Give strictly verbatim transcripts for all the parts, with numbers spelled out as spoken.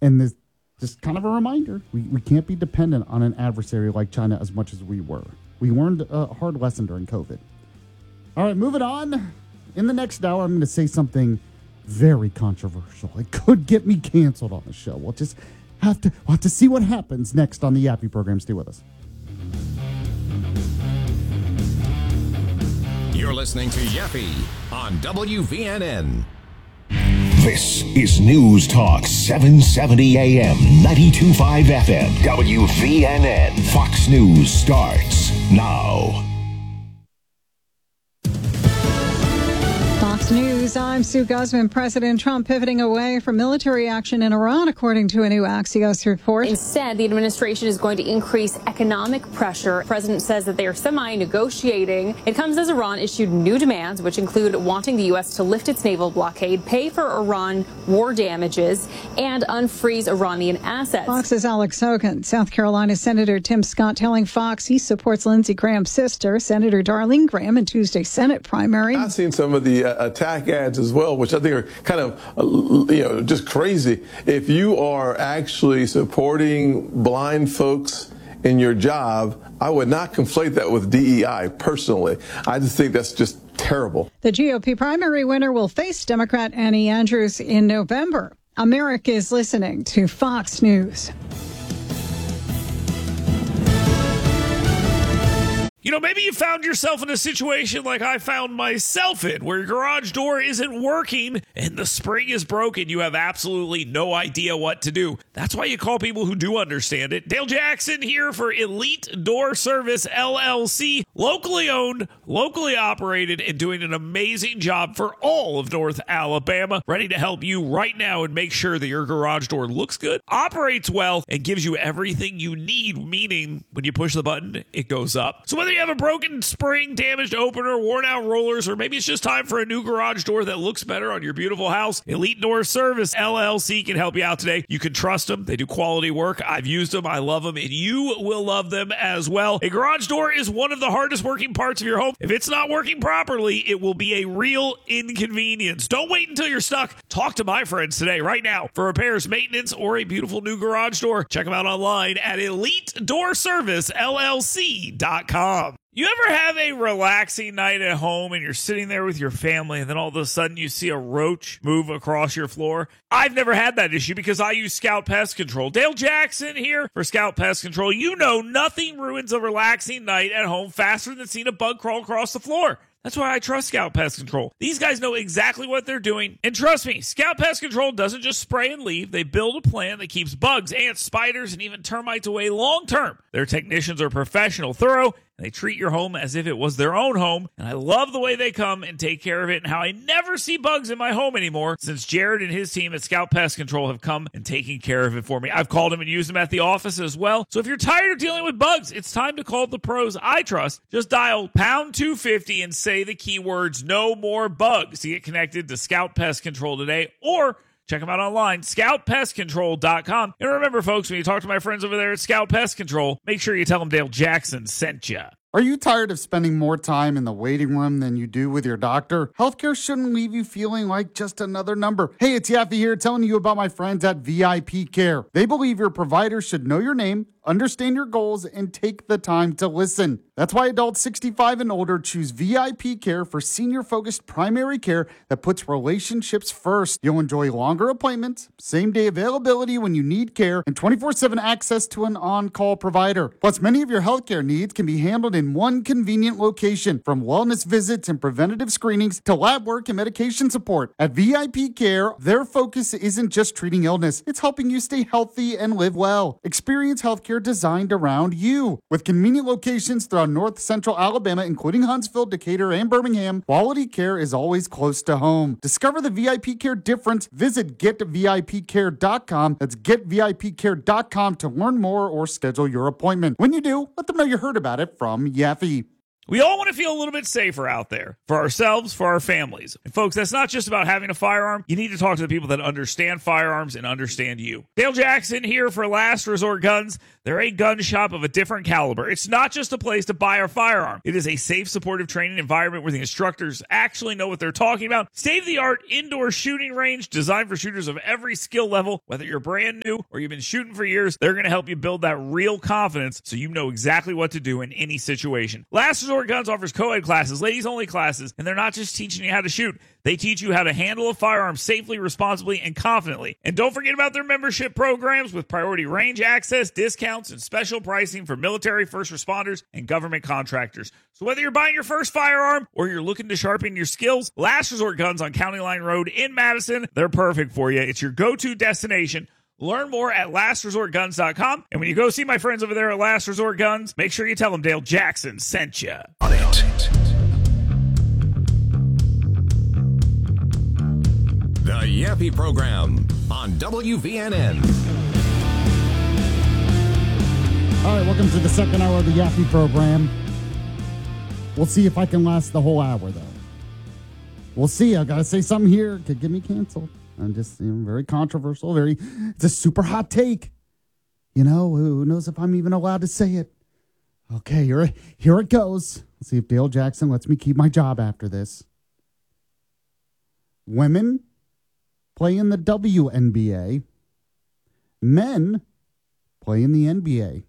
And this just kind of a reminder, we, we can't be dependent on an adversary like China as much as we were. We learned a hard lesson during COVID. All right, moving on. In the next hour, I'm going to say something very controversial. It could get me canceled on the show. We'll just have to, we'll have to see what happens next on the Yappy program. Stay with us. You're listening to Yappy on W V N N. This is News Talk seven seventy A M, ninety-two point five F M, W V N N. Fox News starts now. Fox News, I'm Sue Guzman. President Trump pivoting away from military action in Iran, according to a new Axios report. Instead, the administration is going to increase economic pressure. The president says that they are semi-negotiating. It comes as Iran issued new demands, which include wanting the U S to lift its naval blockade, pay for Iran war damages, and unfreeze Iranian assets. Fox's Alex Hogan. South Carolina Senator Tim Scott telling Fox he supports Lindsey Graham's sister, Senator Darlene Graham, in Tuesday's Senate primary. I've seen some of the uh, attack ads as well, which I think are kind of, uh, you know, just crazy. If you are actually supporting blind folks in your job, I would not conflate that with D E I personally. I just think that's just terrible. The G O P primary winner will face Democrat Annie Andrews in November. America is listening to Fox News. You know, maybe you found yourself in a situation like I found myself in, where your garage door isn't working and the spring is broken. You have absolutely no idea what to do. That's why you call people who do understand it. Dale Jackson here for Elite Door Service, L L C, locally owned, locally operated, and doing an amazing job for all of North Alabama. Ready to help you right now and make sure that your garage door looks good, operates well, and gives you everything you need, meaning when you push the button, it goes up. So whether you have a broken spring, damaged opener, worn out rollers, or maybe it's just time for a new garage door that looks better on your beautiful house, Elite Door Service, L L C, can help you out today. You can trust them. They do quality work. I've used them. I love them, and you will love them as well. A garage door is one of the hardest working parts of your home. If it's not working properly, it will be a real inconvenience. Don't wait until you're stuck. Talk to my friends today, right now, for repairs, maintenance, or a beautiful new garage door. Check them out online at elite door service L L C dot com. You ever have a relaxing night at home and you're sitting there with your family and then all of a sudden you see a roach move across your floor? I've never had that issue because I use Scout Pest Control. Dale Jackson here for Scout Pest Control. You know nothing ruins a relaxing night at home faster than seeing a bug crawl across the floor. That's why I trust Scout Pest Control. These guys know exactly what they're doing. And trust me, Scout Pest Control doesn't just spray and leave. They build a plan that keeps bugs, ants, spiders, and even termites away long term. Their technicians are professional, thorough, and they treat your home as if it was their own home. And I love the way they come and take care of it and how I never see bugs in my home anymore since Jared and his team at Scout Pest Control have come and taken care of it for me. I've called them and used them at the office as well. So if you're tired of dealing with bugs, it's time to call the pros I trust. Just dial pound two fifty and say the keywords no more bugs to get connected to Scout Pest Control today, or check them out online, scout pest control dot com. And remember, folks, when you talk to my friends over there at Scout Pest Control, make sure you tell them Dale Jackson sent you. Are you tired of spending more time in the waiting room than you do with your doctor? Healthcare shouldn't leave you feeling like just another number. Hey, it's Yaffee here telling you about my friends at V I P Care. They believe your provider should know your name, understand your goals, and take the time to listen. That's why adults sixty-five and older choose V I P Care for senior-focused primary care that puts relationships first. You'll enjoy longer appointments, same-day availability when you need care, and twenty-four seven access to an on-call provider. Plus, many of your healthcare needs can be handled in one convenient location, from wellness visits and preventative screenings to lab work and medication support. At V I P Care, their focus isn't just treating illness, it's helping you stay healthy and live well. Experience healthcare designed around you. With convenient locations throughout North Central Alabama, including Huntsville, Decatur, and Birmingham, quality care is always close to home. Discover the V I P Care difference. Visit get V I P care dot com. That's get V I P care dot com to learn more or schedule your appointment. When you do, let them know you heard about it from Yaffee. We all want to feel a little bit safer out there for ourselves, for our families. And folks, that's not just about having a firearm. You need to talk to the people that understand firearms and understand you. Dale Jackson here for Last Resort Guns. They're a gun shop of a different caliber. It's not just a place to buy a firearm. It is a safe, supportive training environment where the instructors actually know what they're talking about. State-of-the-art indoor shooting range designed for shooters of every skill level. Whether you're brand new or you've been shooting for years, they're going to help you build that real confidence so you know exactly what to do in any situation. Last Resort Guns offers co-ed classes, ladies-only classes, and they're not just teaching you how to shoot. They teach you how to handle a firearm safely, responsibly, and confidently. And don't forget about their membership programs with priority range access, discounts, and special pricing for military, first responders, and government contractors. So whether you're buying your first firearm or you're looking to sharpen your skills, Last Resort Guns on County Line Road in Madison, they're perfect for you. It's your go-to destination. Learn more at last resort guns dot com. And when you go see my friends over there at Last Resort Guns, make sure you tell them Dale Jackson sent you. On it. The Yappy Program on W V N N. All right, welcome to the second hour of the Yappy Program. We'll see if I can last the whole hour, though. We'll see. I got to say something here. Could get me canceled. I'm just, you know, very controversial. Very, it's a super hot take. You know, who knows if I'm even allowed to say it. Okay, here, here it goes. Let's see if Dale Jackson lets me keep my job after this. Women play in the W N B A. Men play in the N B A.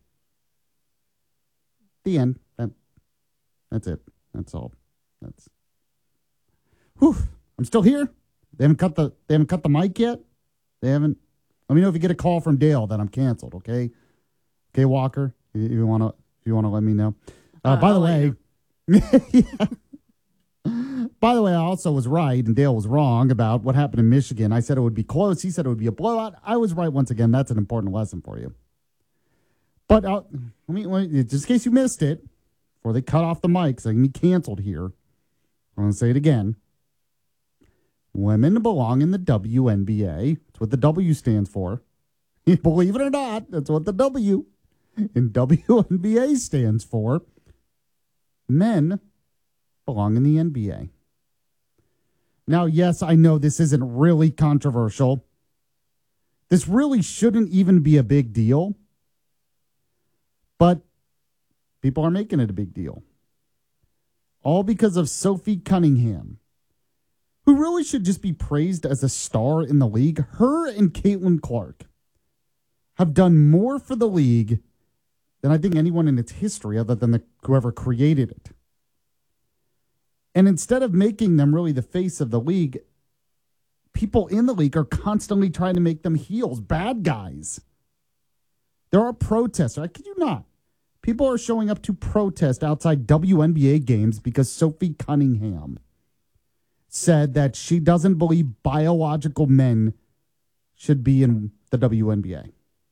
The end. That, that's it. That's all. That's. Whew. I'm still here. They haven't cut the. They haven't cut the mic yet. They haven't. Let me know if you get a call from Dale that I'm canceled. Okay. Okay, Walker. If you want to. If you want to let me know. Uh, uh, by the way. yeah. By the way, I also was right, and Dale was wrong about what happened in Michigan. I said it would be close. He said it would be a blowout. I was right once again. That's an important lesson for you. But uh, let me, let me, just in case you missed it, before they cut off the mic, so I can be canceled here, I'm going to say it again. Women belong in the W N B A. That's what the W stands for. Believe it or not, that's what the W in W N B A stands for. Men belong in the N B A. Now, yes, I know this isn't really controversial. This really shouldn't even be a big deal. But people are making it a big deal. All because of Sophie Cunningham, who really should just be praised as a star in the league. Her and Caitlin Clark have done more for the league than I think anyone in its history other than the, whoever created it. And instead of making them really the face of the league, people in the league are constantly trying to make them heels, bad guys. There are protests. I kid you not. People are showing up to protest outside W N B A games because Sophie Cunningham said that she doesn't believe biological men should be in the W N B A.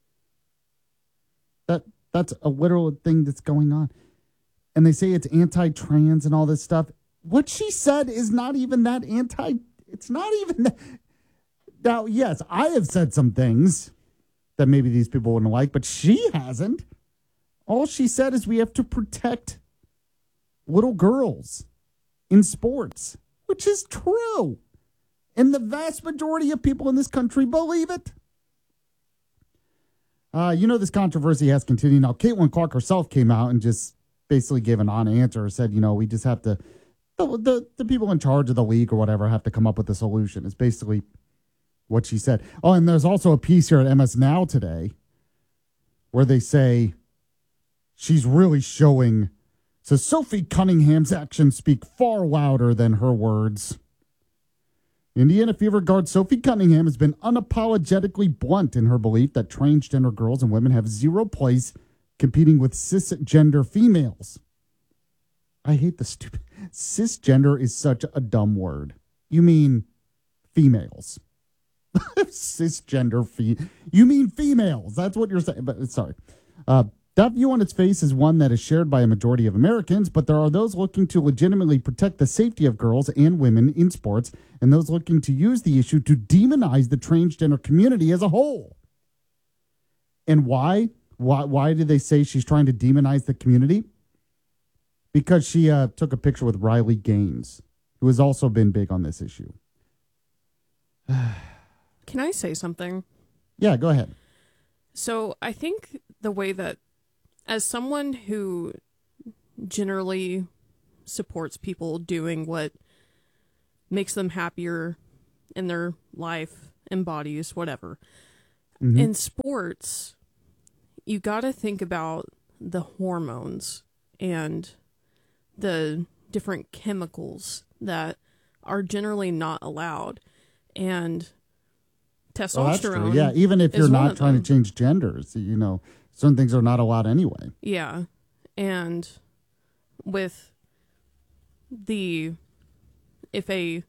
That that's a literal thing that's going on. And they say it's anti-trans and all this stuff. What she said is not even that anti, it's not even that. Now, yes, I have said some things that maybe these people wouldn't like, but she hasn't. All she said is we have to protect little girls in sports, which is true. And the vast majority of people in this country believe it. Uh, you know, this controversy has continued. Now, Caitlin Clark herself came out and just basically gave an on-answer, said, you know, we just have to, the, the, the people in charge of the league or whatever have to come up with a solution. It's basically what she said. Oh, and there's also a piece here at M S Now today where they say she's really showing. So Sophie Cunningham's actions speak far louder than her words. Indiana Fever guard Sophie Cunningham has been unapologetically blunt in her belief that transgender girls and women have zero place competing with cisgender females. I hate the stupid. Cisgender is such a dumb word. You mean females. Cisgender fe. You mean females. That's what you're saying. But sorry. Uh, that view on its face is one that is shared by a majority of Americans, but there are those looking to legitimately protect the safety of girls and women in sports, and those looking to use the issue to demonize the transgender community as a whole. And why? Why, why do they say she's trying to demonize the community? because she uh, took a picture with Riley Gaines, who has also been big on this issue. Can I say something? Yeah, go ahead. So I think the way that, as someone who generally supports people doing what makes them happier in their life and bodies, whatever, mm-hmm. in sports, you got to think about the hormones and the different chemicals that are generally not allowed. And testosterone. Well, that's true. Yeah, even if you're not trying to change genders, you know, certain things are not allowed anyway. Yeah. And with the, if a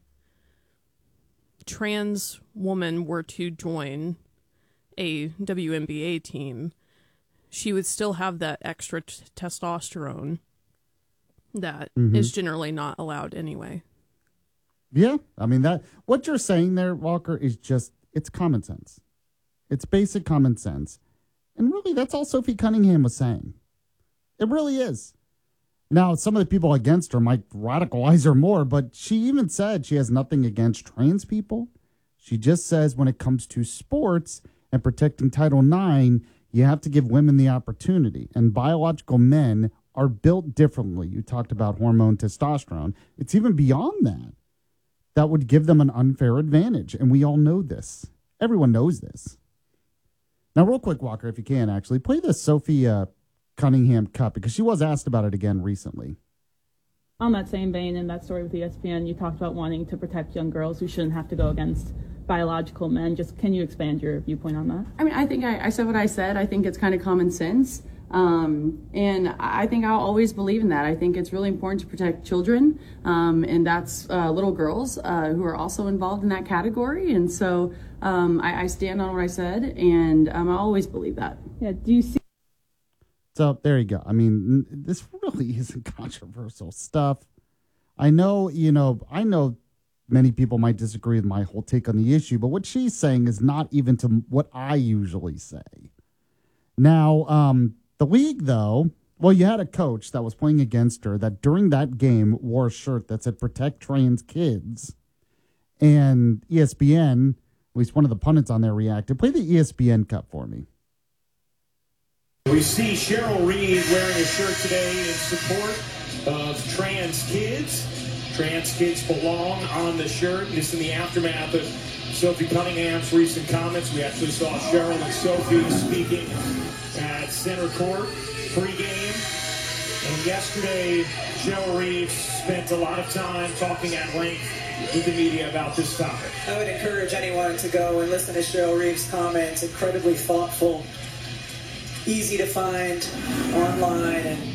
trans woman were to join a W N B A team, she would still have that extra t- testosterone that mm-hmm. is generally not allowed anyway. Yeah, I mean, that what you're saying there, Walker, is just, it's common sense. It's basic common sense. And really, that's all Sophie Cunningham was saying. It really is. Now, some of the people against her might radicalize her more, but she even said she has nothing against trans people. She just says when it comes to sports and protecting Title nine, you have to give women the opportunity. And biological men are built differently. You talked about hormone testosterone. It's even beyond that. That would give them an unfair advantage. And we all know this. Everyone knows this. Now, real quick, Walker, if you can, actually, play the Sophie uh, Cunningham cut, because she was asked about it again recently. On that same vein, in that story with E S P N, you talked about wanting to protect young girls who shouldn't have to go against biological men. Just can you expand your viewpoint on that? I mean, I think I, I said what I said. I think it's kind of common sense. Um, and I think I'll always believe in that. I think it's really important to protect children, um, and that's uh, little girls uh, who are also involved in that category. And so um, I, I stand on what I said, and um, I always believe that. Yeah. Do you see? So there you go. I mean, this really isn't controversial stuff. I know, you know, I know many people might disagree with my whole take on the issue, but what she's saying is not even to what I usually say. Now, um, the league, though, well, you had a coach that was playing against her that during that game wore a shirt that said protect trans kids. And E S P N, at least one of the pundits on there reacted. Play the E S P N cut for me. We see Cheryl Reed wearing a shirt today in support of trans kids. Trans kids belong on the shirt. This in the aftermath of Sophie Cunningham's recent comments. We actually saw Cheryl and Sophie speaking at center court pregame. And yesterday, Cheryl Reed spent a lot of time talking at length with the media about this topic. I would encourage anyone to go and listen to Cheryl Reed's comments. Incredibly thoughtful, easy to find online. And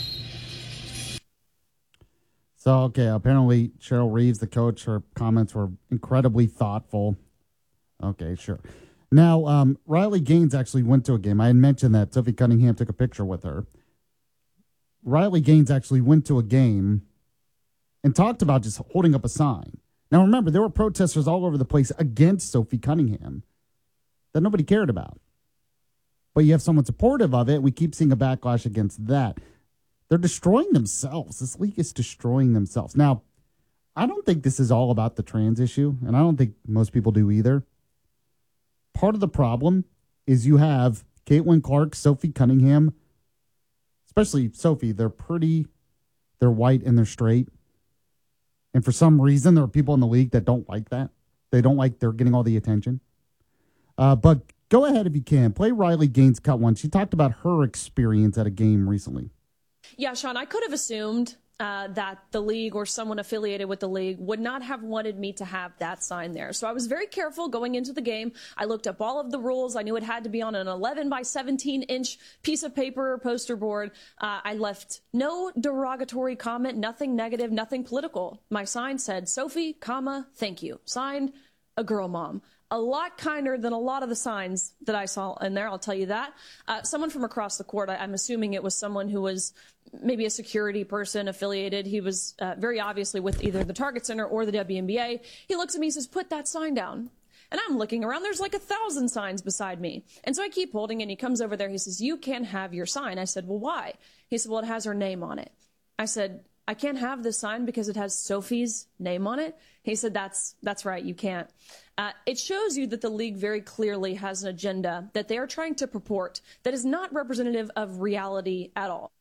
So, okay, apparently Cheryl Reeves, the coach, her comments were incredibly thoughtful. Okay, sure. Now, um, Riley Gaines actually went to a game. I had mentioned that Sophie Cunningham took a picture with her. Riley Gaines actually went to a game and talked about just holding up a sign. Now, remember, there were protesters all over the place against Sophie Cunningham that nobody cared about. But you have someone supportive of it. We keep seeing a backlash against that. They're destroying themselves. This league is destroying themselves. Now, I don't think this is all about the trans issue, and I don't think most people do either. Part of the problem is you have Caitlin Clark, Sophie Cunningham, especially Sophie. They're pretty, they're white, and they're straight. And for some reason, there are people in the league that don't like that. They don't like they're getting all the attention. Uh, but go ahead if you can. Play Riley Gaines' cut one. She talked about her experience at a game recently. Yeah, Sean, I could have assumed uh, that the league or someone affiliated with the league would not have wanted me to have that sign there. So I was very careful going into the game. I looked up all of the rules. I knew it had to be on an eleven by seventeen inch piece of paper or poster board. Uh, I left no derogatory comment, nothing negative, nothing political. My sign said, Sophie, comma, thank you. Signed, a girl mom. A lot kinder than a lot of the signs that I saw in there, I'll tell you that. Uh, someone from across the court, I, I'm assuming it was someone who was maybe a security person affiliated. He was uh, very obviously with either the Target Center or the W N B A. He looks at me and says, put that sign down. And I'm looking around, there's like a thousand signs beside me. And so I keep holding, and he comes over there, he says, you can't have your sign. I said, well, why? He said, well, it has her name on it. I said, I can't have this sign because it has Sophie's name on it. He said, that's that's right, you can't. Uh, it shows you that the league very clearly has an agenda that they are trying to purport that is not representative of reality at all.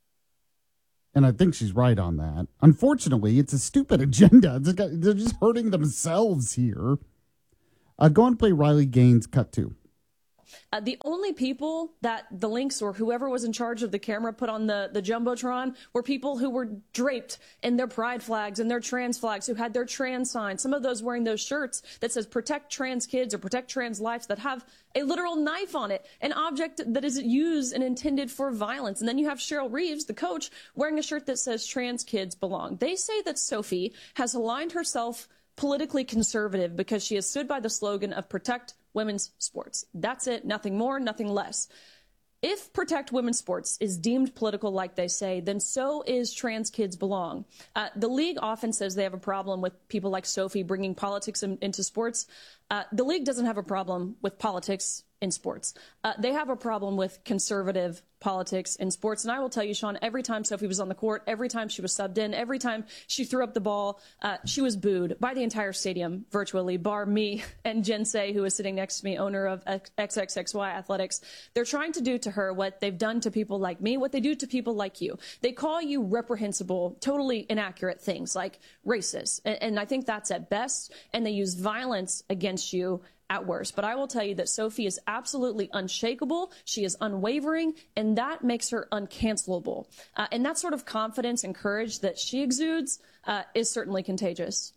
And I think she's right on that. Unfortunately, it's a stupid agenda. It's like, they're just hurting themselves here. Uh, go and play Riley Gaines cut two. Uh, the only people that the Lynx or whoever was in charge of the camera put on the, the Jumbotron were people who were draped in their pride flags and their trans flags, who had their trans signs. Some of those wearing those shirts that says protect trans kids or protect trans lives that have a literal knife on it, an object that is used and intended for violence. And then you have Cheryl Reeves, the coach, wearing a shirt that says trans kids belong. They say that Sophie has aligned herself politically conservative because she has stood by the slogan of protect women's sports. That's it. Nothing more, nothing less. If protect women's sports is deemed political like they say, then so is trans kids belong. Uh, the league often says they have a problem with people like Sophie bringing politics in, into sports. Uh, the league doesn't have a problem with politics in sports. Uh, they have a problem with conservative politics in sports. And I will tell you, Sean, every time Sophie was on the court, every time she was subbed in, every time she threw up the ball, uh, she was booed by the entire stadium virtually, bar me and Jen Say, who is sitting next to me, owner of X X X Y Athletics. They're trying to do to her what they've done to people like me, what they do to people like you. They call you reprehensible, totally inaccurate things like racist. And, and I think that's at best. And they use violence against you at worst. But I will tell you that Sophie is absolutely unshakable. She is unwavering, and that makes her uncancelable. Uh, and that sort of confidence and courage that she exudes uh, is certainly contagious.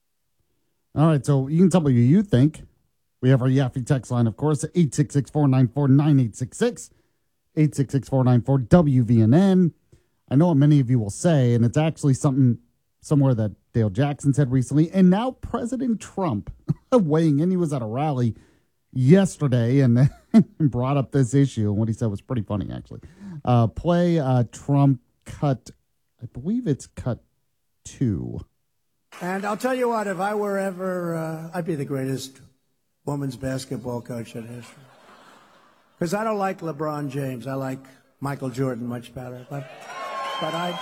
All right, so you can tell me what you think. We have our Yaffe text line, of course, eight six six, four nine four, nine eight six six, eight six six, four nine four, W V N N. I know what many of you will say, and it's actually something somewhere that Dale Jackson said recently, and now President Trump weighing in. He was at a rally yesterday and brought up this issue, and what he said was pretty funny, actually. Uh, play uh, Trump cut, I believe it's cut two. And I'll tell you what, if I were ever, uh, I'd be the greatest women's basketball coach in history. Because I don't like LeBron James. I like Michael Jordan much better. But, but I'd...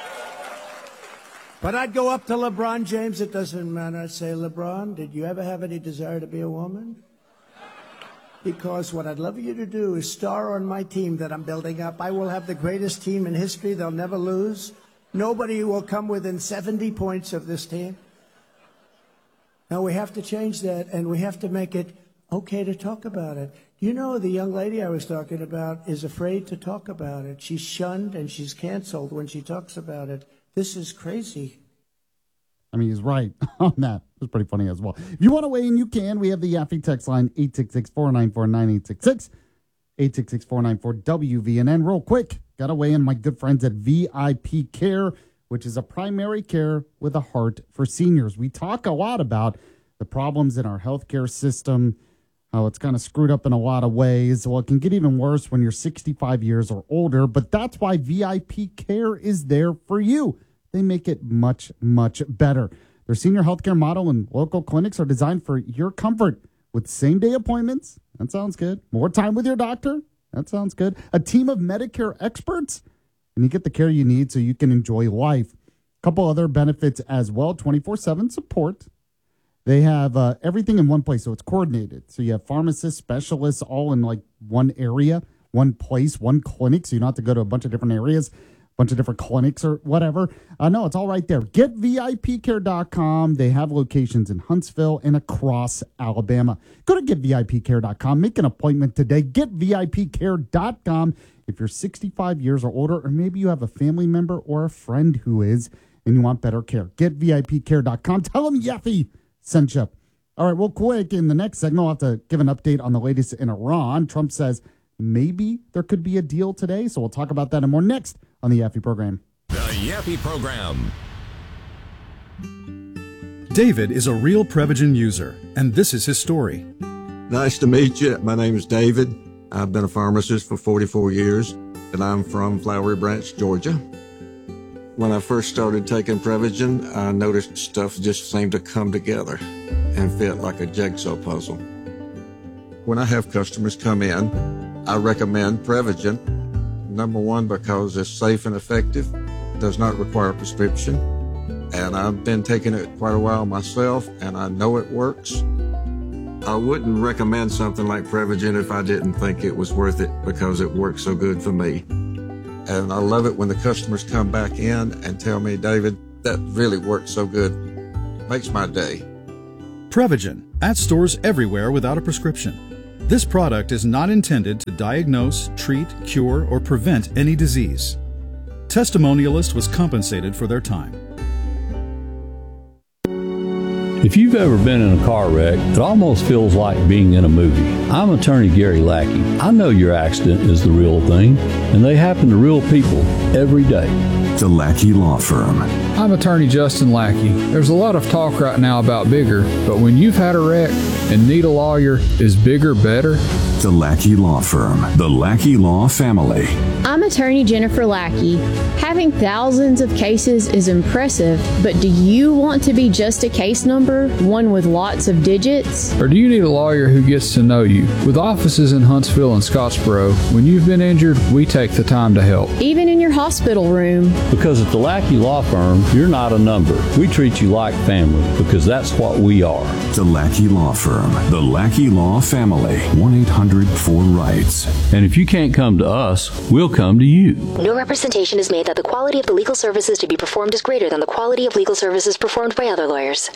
But I'd go up to LeBron James, it doesn't matter. I'd say, LeBron, did you ever have any desire to be a woman? Because what I'd love you to do is star on my team that I'm building up. I will have the greatest team in history. They'll never lose. Nobody will come within seventy points of this team. Now, we have to change that, and we have to make it okay to talk about it. You know, the young lady I was talking about is afraid to talk about it. She's shunned and she's canceled when she talks about it. This is crazy. I mean, he's right on that. It was pretty funny as well. If you want to weigh in, you can. We have the Yaffe text line, eight six six, four nine four, nine eight six six, eight six six, four nine four, W V N N. Real quick, got to weigh in my good friends at V I P Care, which is a primary care with a heart for seniors. We talk a lot about the problems in our healthcare system, how it's kind of screwed up in a lot of ways. Well, it can get even worse when you're sixty-five years or older, but that's why V I P Care is there for you. They make it much, much better. Their senior healthcare model and local clinics are designed for your comfort with same-day appointments. That sounds good. More time with your doctor. That sounds good. A team of Medicare experts, and you get the care you need so you can enjoy life. A couple other benefits as well, twenty-four seven support. They have uh, everything in one place, so it's coordinated. So you have pharmacists, specialists, all in like one area, one place, one clinic, so you don't have to go to a bunch of different areas, a bunch of different clinics or whatever. Uh, no, it's all right there. Get V I P care dot com. They have locations in Huntsville and across Alabama. Go to get V I P care dot com. Make an appointment today. Get V I P care dot com. If you're sixty-five years or older, or maybe you have a family member or a friend who is, and you want better care, get V I P care dot com. Tell them Yaffe sent you. All right, well, quick, in the next segment, I'll have to give an update on the latest in Iran. Trump says maybe there could be a deal today, so we'll talk about that and more next on the Yaffe program. The Yaffe program. David is a real Prevagen user, and this is his story. Nice to meet you. My name is David. I've been a pharmacist for forty-four years, and I'm from Flowery Branch, Georgia. When I first started taking Prevagen, I noticed stuff just seemed to come together and fit like a jigsaw puzzle. When I have customers come in, I recommend Prevagen. Number one, because it's safe and effective. does not require a prescription. And I've been taking it quite a while myself, and I know it works. I wouldn't recommend something like Prevagen if I didn't think it was worth it because it works so good for me. And I love it when the customers come back in and tell me, David, that really works so good. It makes my day. Prevagen, at stores everywhere without a prescription. This product is not intended to diagnose, treat, cure, or prevent any disease. Testimonialist was compensated for their time. If you've ever been in a car wreck, it almost feels like being in a movie. I'm attorney Gary Lackey. I know your accident is the real thing, and they happen to real people every day. The Lackey Law Firm. I'm attorney Justin Lackey. There's a lot of talk right now about bigger, but when you've had a wreck and need a lawyer, is bigger better? The Lackey Law Firm. The Lackey Law Family. I'm attorney Jennifer Lackey. Having thousands of cases is impressive, but do you want to be just a case number, one with lots of digits? Or do you need a lawyer who gets to know you? With offices in Huntsville and Scottsboro, when you've been injured, we take the time to help. Even in your hospital room. Because at the Lackey Law Firm, you're not a number. We treat you like family because that's what we are. The Lackey Law Firm. The Lackey Law Family. one eight hundred four rights. And if you can't come to us, we'll come to you. No representation is made that the quality of the legal services to be performed is greater than the quality of legal services performed by other lawyers.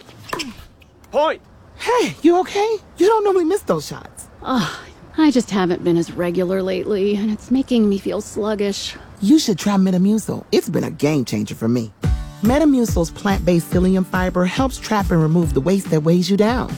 Point! Hey, you okay? You don't normally miss those shots. Oh, I just haven't been as regular lately, and it's making me feel sluggish. You should try Metamucil. It's been a game changer for me. Metamucil's plant-based psyllium fiber helps trap and remove the waste that weighs you down.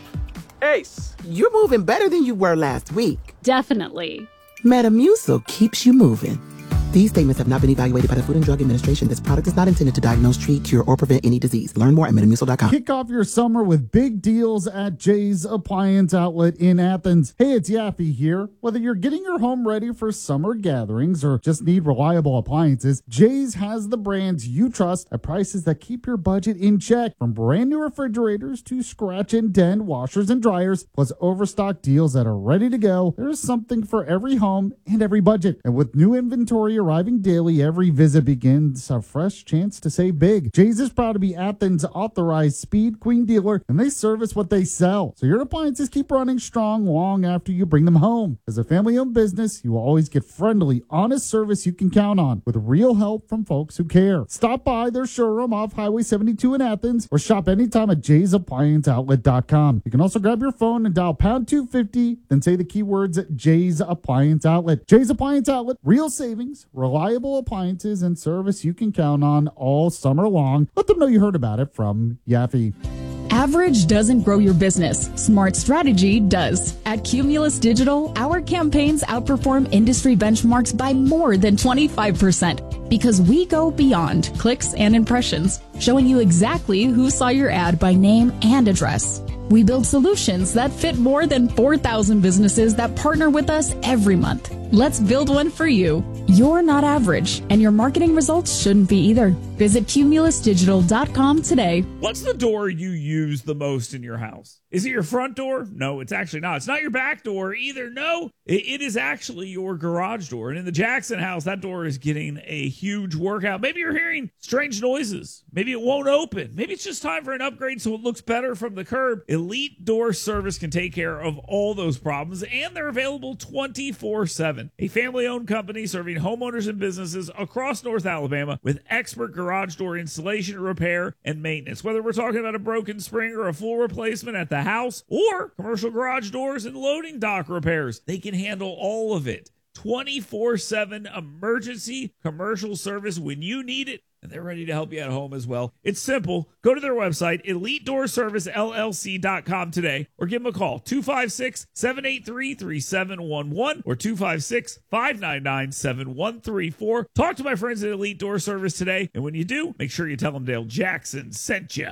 Ace! You're moving better than you were last week. Definitely. Metamucil keeps you moving. These statements have not been evaluated by the Food and Drug Administration. This product is not intended to diagnose, treat, cure, or prevent any disease. Learn more at metamucil dot com. Kick off your summer with big deals at Jay's Appliance Outlet in Athens. Hey, it's Yaffe here. Whether you're getting your home ready for summer gatherings or just need reliable appliances, Jay's has the brands you trust at prices that keep your budget in check. From brand new refrigerators to scratch and dent washers and dryers, plus overstock deals that are ready to go, there's something for every home and every budget. And with new inventory arriving daily, every visit begins a fresh chance to save big. Jay's is proud to be Athens' authorized Speed Queen dealer, and they service what they sell. So your appliances keep running strong long after you bring them home. As a family-owned business, you will always get friendly, honest service you can count on, with real help from folks who care. Stop by their showroom off Highway seventy-two in Athens, or shop anytime at jays appliance outlet dot com. You can also grab your phone and dial pound two fifty, then say the keywords Jay's Appliance Outlet. Jay's Appliance Outlet, real savings, reliable appliances, and service you can count on all summer long. Let them know you heard about it from Yaffe. Average doesn't grow your business. Smart strategy does. At Cumulus Digital, our campaigns outperform industry benchmarks by more than twenty-five percent because we go beyond clicks and impressions, showing you exactly who saw your ad by name and address. We build solutions that fit more than four thousand businesses that partner with us every month. Let's build one for you. You're not average, and your marketing results shouldn't be either. Visit cumulus digital dot com today. What's the door you use the most in your house? Is it your front door? No, it's actually not. It's not your back door either. No, it, it is actually your garage door. And in the Jackson house, that door is getting a huge workout. Maybe you're hearing strange noises. Maybe it won't open. Maybe it's just time for an upgrade so it looks better from the curb. Elite Door Service can take care of all those problems, and they're available twenty-four seven. A family-owned company serving homeowners and businesses across North Alabama with expert garage door installation, repair, and maintenance. Whether we're talking about a broken spring or a full replacement at the house or commercial garage doors and loading dock repairs, they can handle all of it. twenty-four seven emergency commercial service when you need it, and they're ready to help you at home as well. It's simple. Go to their website, elite door service l l c dot com today, or give them a call, two five six, seven eight three, three seven one one or two five six, five nine nine, seven one three four. Talk to my friends at Elite Door Service today, and when you do, make sure you tell them Dale Jackson sent you.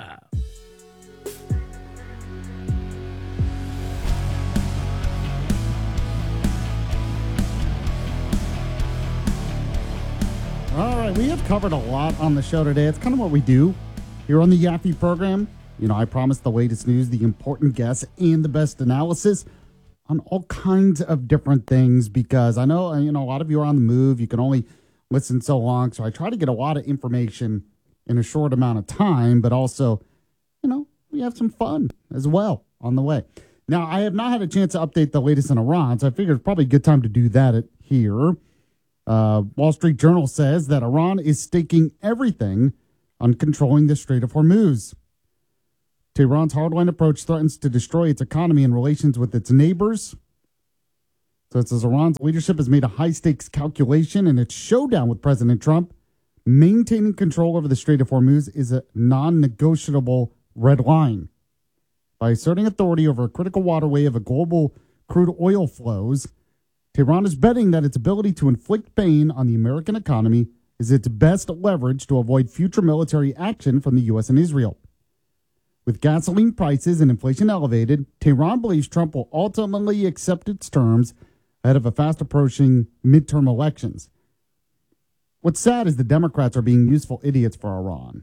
All right, we have covered a lot on the show today. It's kind of what we do here on the Yaffe program. You know, I promise the latest news, the important guests, and the best analysis on all kinds of different things, because I know, you know, a lot of you are on the move. You can only listen so long, so I try to get a lot of information in a short amount of time, but also, you know, we have some fun as well on the way. Now, I have not had a chance to update the latest in Iran, so I figured it's probably a good time to do that at, here. Uh, Wall Street Journal says that Iran is staking everything on controlling the Strait of Hormuz. Tehran's hardline approach threatens to destroy its economy and relations with its neighbors. So it says Iran's leadership has made a high-stakes calculation in its showdown with President Trump. Maintaining control over the Strait of Hormuz is a non-negotiable red line. By asserting authority over a critical waterway of a global crude oil flows, Tehran is betting that its ability to inflict pain on the American economy is its best leverage to avoid future military action from the U S and Israel. With gasoline prices and inflation elevated, Tehran believes Trump will ultimately accept its terms ahead of a fast-approaching midterm elections. What's sad is the Democrats are being useful idiots for Iran.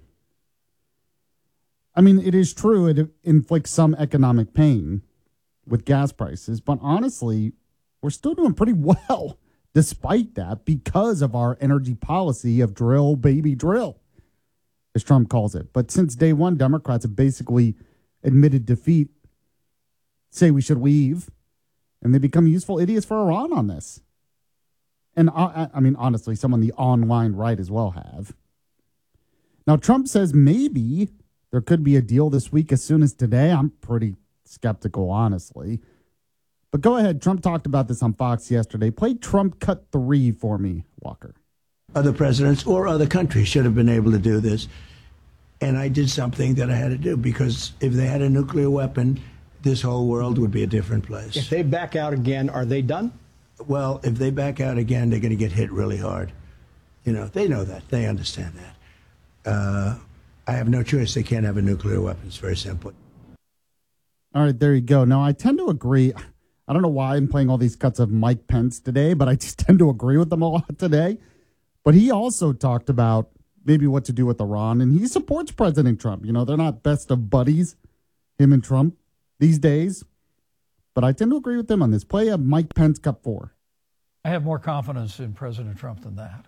I mean, it is true it inflicts some economic pain with gas prices, but honestly, we're still doing pretty well despite that because of our energy policy of drill, baby, drill, as Trump calls it. But since day one, Democrats have basically admitted defeat, say we should leave, and they become useful idiots for Iran on this. And I, I mean, honestly, some on the online right as well have. Now, Trump says maybe there could be a deal this week as soon as today. I'm pretty skeptical, honestly. But go ahead. Trump talked about this on Fox yesterday. Play Trump cut three for me, Walker. Other presidents or other countries should have been able to do this. And I did something that I had to do because if they had a nuclear weapon, this whole world would be a different place. If they back out again, are they done? Well, if they back out again, they're going to get hit really hard. You know, they know that. They understand that. Uh, I have no choice. They can't have a nuclear weapon. It's very simple. All right, there you go. Now, I tend to agree. I don't know why I'm playing all these cuts of Mike Pence today, but I just tend to agree with them a lot today. But he also talked about maybe what to do with Iran, and he supports President Trump. You know, they're not best of buddies, him and Trump, these days. But I tend to agree with them on this. Play a Mike Pence cut four. I have more confidence in President Trump than that.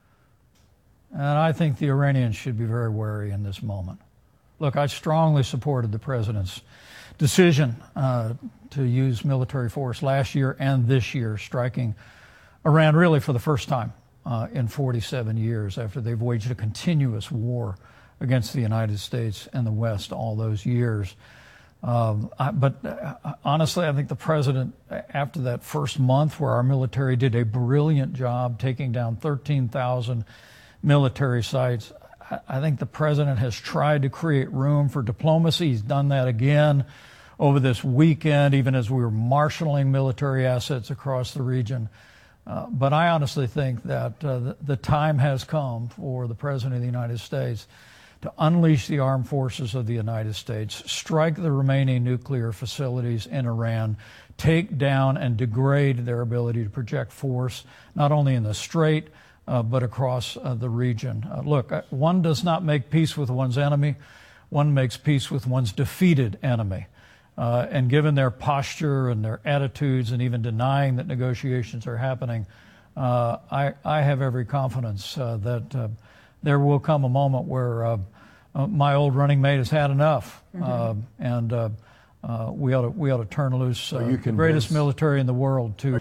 And I think the Iranians should be very wary in this moment. Look, I strongly supported the president's decision uh, to use military force last year and this year, striking Iran really for the first time uh, in forty-seven years after they've waged a continuous war against the United States and the West all those years. Um, I, but uh, honestly, I think the president, after that first month where our military did a brilliant job taking down thirteen thousand military sites, I, I think the president has tried to create room for diplomacy. He's done that again over this weekend, even as we were marshaling military assets across the region. Uh, but I honestly think that uh, the, the time has come for the president of the United States to unleash the armed forces of the United States, strike the remaining nuclear facilities in Iran, take down and degrade their ability to project force, not only in the Strait, uh, but across uh, the region. Uh, look, uh, one does not make peace with one's enemy. One makes peace with one's defeated enemy. Uh, and given their posture and their attitudes and even denying that negotiations are happening, uh, I, I have every confidence uh, that uh, there will come a moment where uh, uh, my old running mate has had enough, mm-hmm. uh, and uh, uh, we ought to we ought to turn loose uh, the greatest military in the world too.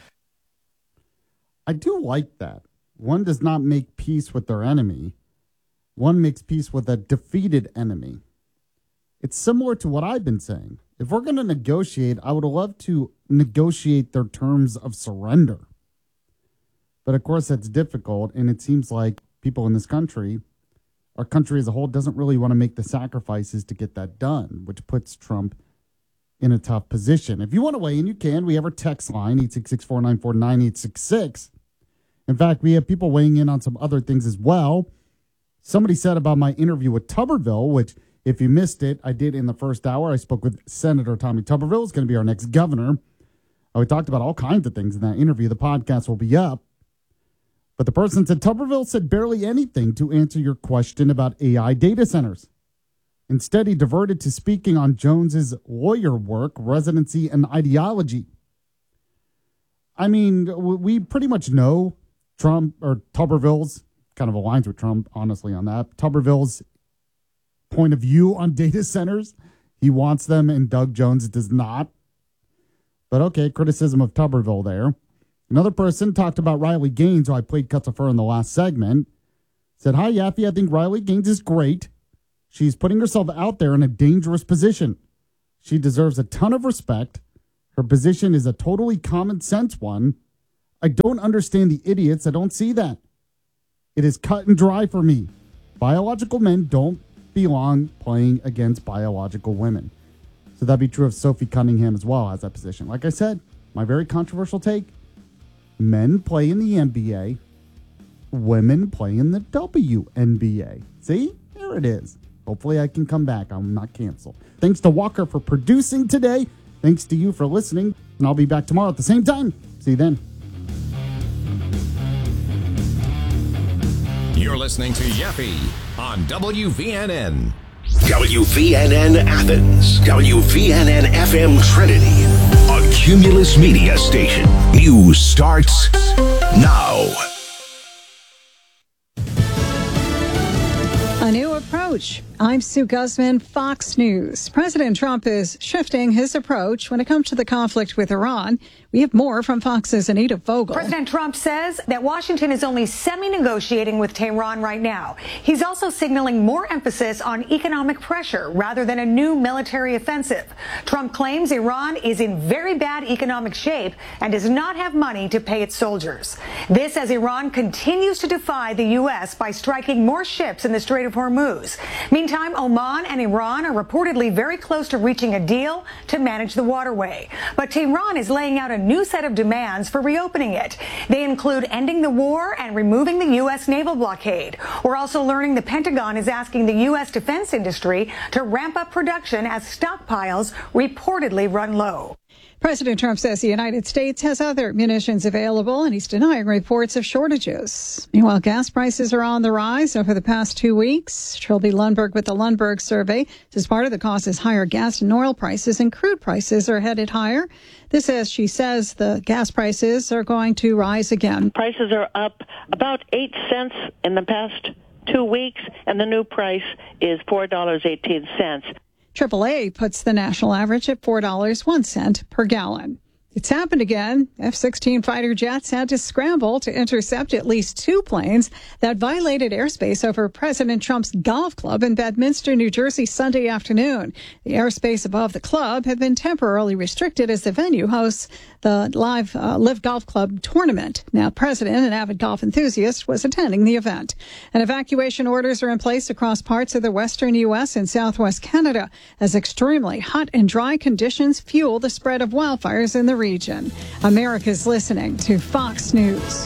I do like that. One does not make peace with their enemy. One makes peace with a defeated enemy. It's similar to what I've been saying. If we're going to negotiate, I would love to negotiate their terms of surrender. But of course, that's difficult, and it seems like people in this country, our country as a whole, doesn't really want to make the sacrifices to get that done, which puts Trump in a tough position. If you want to weigh in, you can. We have our text line, eight six six, four nine four, nine eight six six. In fact, we have people weighing in on some other things as well. Somebody said about my interview with Tuberville, which, if you missed it, I did in the first hour. I spoke with Senator Tommy Tuberville. He's going to be our next governor. Uh, we talked about all kinds of things in that interview. The podcast will be up. But the person said, Tuberville said barely anything to answer your question about A I data centers. Instead, he diverted to speaking on Jones's lawyer work, residency, and ideology. I mean, we pretty much know Trump, or Tuberville's, kind of aligns with Trump, honestly, on that. Tuberville's point of view on data centers. He wants them, and Doug Jones does not. But okay, criticism of Tuberville there. Another person talked about Riley Gaines, who I played Cuts of Fur in the last segment. Said, hi, Yaffe, I think Riley Gaines is great. She's putting herself out there in a dangerous position. She deserves a ton of respect. Her position is a totally common sense one. I don't understand the idiots that don't see that. It is cut and dry for me. Biological men don't belong playing against biological women. So that'd be true of Sophie Cunningham as well as that position. Like I said, my very controversial take, men play in the N B A, women play in the W N B A. See? There it is. Hopefully I can come back. I'm not canceled. Thanks to Walker for producing today. Thanks to you for listening. And I'll be back tomorrow at the same time. See you then. You're listening to Yaffe on W V N N. W V N N Athens, W V N N F M Trinity, a Cumulus Media station. News starts now. A new approach. I'm Sue Guzman, Fox News. President Trump is shifting his approach when it comes to the conflict with Iran. We have more from Fox's Anita Vogel. President Trump says that Washington is only semi-negotiating with Tehran right now. He's also signaling more emphasis on economic pressure rather than a new military offensive. Trump claims Iran is in very bad economic shape and does not have money to pay its soldiers. This as Iran continues to defy the U S by striking more ships in the Strait of Hormuz. Meantime, Oman and Iran are reportedly very close to reaching a deal to manage the waterway. But Tehran is laying out a new set of demands for reopening it. They include ending the war and removing the U S naval blockade. We're also learning the Pentagon is asking the U S defense industry to ramp up production as stockpiles reportedly run low. President Trump says the United States has other munitions available, and he's denying reports of shortages. Meanwhile, gas prices are on the rise over the past two weeks. Trilby Lundberg with the Lundberg survey says part of the cause is higher gas and oil prices, and crude prices are headed higher. This as she says the gas prices are going to rise again. Prices are up about eight cents in the past two weeks, and the new price is four dollars and eighteen cents. triple A puts the national average at four dollars and one cent per gallon. It's happened again. F sixteen fighter jets had to scramble to intercept at least two planes that violated airspace over President Trump's golf club in Bedminster, New Jersey, Sunday afternoon. The airspace above the club had been temporarily restricted as the venue hosts the live uh, Live Golf Club tournament. Now, President, an avid golf enthusiast, was attending the event. And evacuation orders are in place across parts of the western U S and southwest Canada as extremely hot and dry conditions fuel the spread of wildfires in the region. America's listening to Fox News.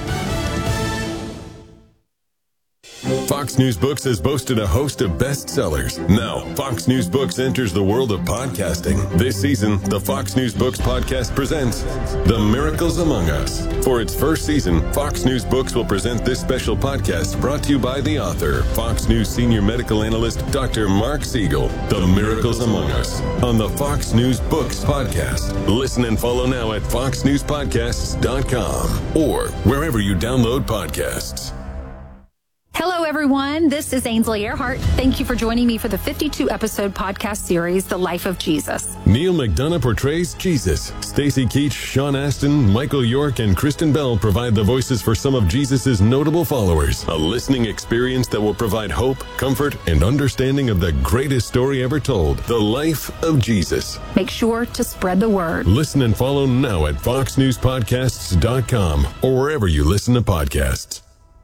Fox News Books has boasted a host of bestsellers. Now, Fox News Books enters the world of podcasting. This season, the Fox News Books podcast presents The Miracles Among Us. For its first season, Fox News Books will present this special podcast brought to you by the author, Fox News senior medical analyst, Doctor Mark Siegel. The Miracles Among Us on the Fox News Books podcast. Listen and follow now at fox news podcasts dot com or wherever you download podcasts. Hello, everyone. This is Ainsley Earhart. Thank you for joining me for the fifty-two episode podcast series, The Life of Jesus. Neil McDonough portrays Jesus. Stacy Keach, Sean Astin, Michael York, and Kristen Bell provide the voices for some of Jesus' notable followers. A listening experience that will provide hope, comfort, and understanding of the greatest story ever told, The Life of Jesus. Make sure to spread the word. Listen and follow now at fox news podcasts dot com or wherever you listen to podcasts.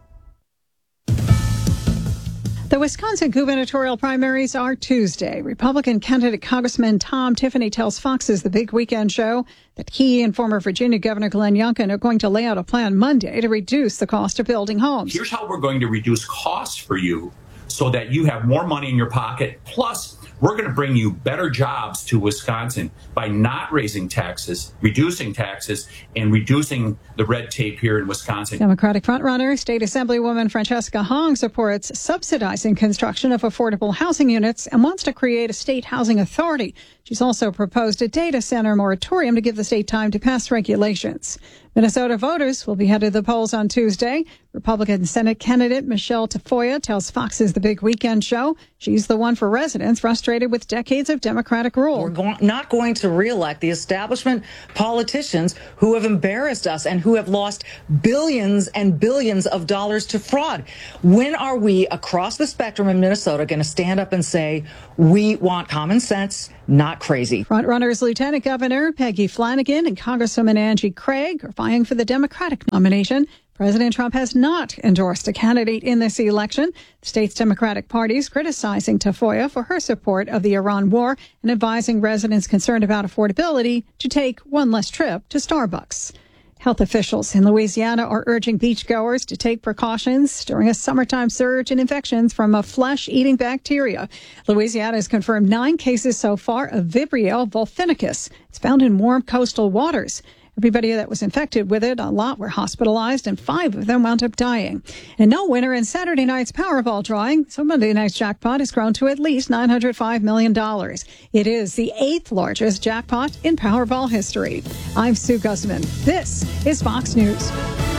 The Wisconsin gubernatorial primaries are Tuesday. Republican candidate Congressman Tom Tiffany tells Fox's The Big Weekend Show that he and former Virginia Governor Glenn Youngkin are going to lay out a plan Monday to reduce the cost of building homes. Here's how we're going to reduce costs for you so that you have more money in your pocket. Plus, we're going to bring you better jobs to Wisconsin by not raising taxes, reducing taxes, and reducing the red tape here in Wisconsin. Democratic frontrunner, State Assemblywoman Francesca Hong supports subsidizing construction of affordable housing units and wants to create a state housing authority. She's also proposed a data center moratorium to give the state time to pass regulations. Minnesota voters will be headed to the polls on Tuesday. Republican Senate candidate Michelle Tafoya tells Fox's The Big Weekend Show she's the one for residents frustrated with decades of Democratic rule. We're go- not going to reelect the establishment politicians who have embarrassed us and who have lost billions and billions of dollars to fraud. When are we across the spectrum in Minnesota going to stand up and say we want common sense, not crazy? Frontrunners Lieutenant Governor Peggy Flanagan and Congresswoman Angie Craig are vying for the Democratic nomination. President Trump has not endorsed a candidate in this election. The state's Democratic Party is criticizing Tafoya for her support of the Iran war and advising residents concerned about affordability to take one less trip to Starbucks. Health officials in Louisiana are urging beachgoers to take precautions during a summertime surge in infections from a flesh-eating bacteria. Louisiana has confirmed nine cases so far of Vibrio vulfinicus. It's found in warm coastal waters. Everybody that was infected with it, a lot were hospitalized, and five of them wound up dying. And no winner in Saturday night's Powerball drawing, so Monday night's jackpot has grown to at least nine hundred five million dollars. It is the eighth largest jackpot in Powerball history. I'm Sue Guzman. This is Fox News.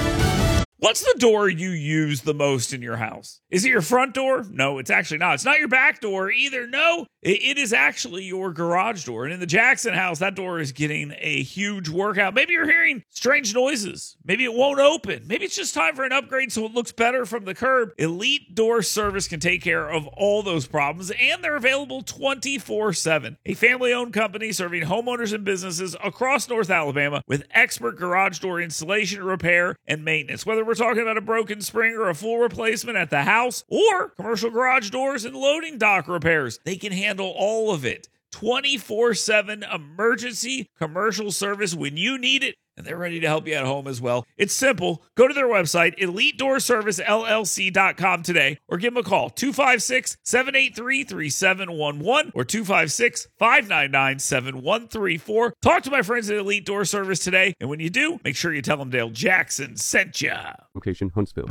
What's the door you use the most in your house? Is it your front door? No, it's actually not. It's not your back door either. No, it is actually your garage door. And in the Jackson house, that door is getting a huge workout. Maybe you're hearing strange noises. Maybe it won't open. Maybe it's just time for an upgrade so it looks better from the curb. Elite Door Service can take care of all those problems, and they're available twenty-four seven. A family-owned company serving homeowners and businesses across North Alabama with expert garage door installation, repair, and maintenance. Whether we're talking about a broken spring or a full replacement at the house or commercial garage doors and loading dock repairs, they can handle all of it. twenty-four seven emergency commercial service when you need it, and they're ready to help you at home as well. It's simple. Go to their website, elite door service l l c dot com today, or give them a call, two five six, seven eight three, three seven one one or two five six, five nine nine, seven one three four. Talk to my friends at Elite Door Service today, and when you do, make sure you tell them Dale Jackson sent you. Location, Huntsville.